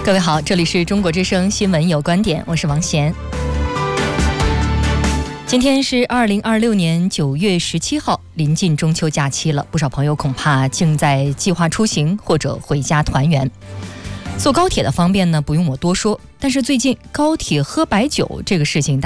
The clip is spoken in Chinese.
各位好，这里是中国之声新闻有观点，我是王贤。今天是2026年9月17号，临近中秋假期了，不少朋友恐怕正在计划出行或者回家团圆。坐高铁的方便呢，不用我多说，但是最近高铁喝白酒这个事情